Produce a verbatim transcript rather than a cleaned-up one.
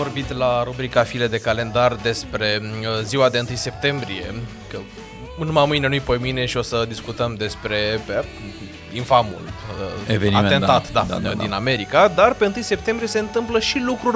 vorbit la rubrica File de calendar despre ziua de întâi septembrie, că numai mâine, nu-i poimine, și o să discutăm despre infamul eveniment, atentat da, da, da, da, din da. America, dar pe întâi septembrie se întâmplă și lucruri